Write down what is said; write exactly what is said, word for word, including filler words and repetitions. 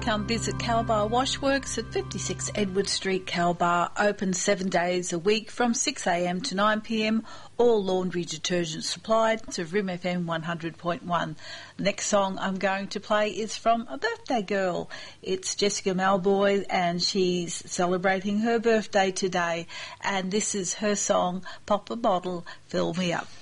Come visit Calabar Washworks at fifty-six Edward Street, Calabar. Open seven days a week from six a m to nine p m. All laundry detergent supplied. It's of R I M F M one hundred point one. The next song I'm going to play is from a birthday girl. It's Jessica Malboy, and she's celebrating her birthday today. And this is her song, Pop a Bottle, Fill Me Up.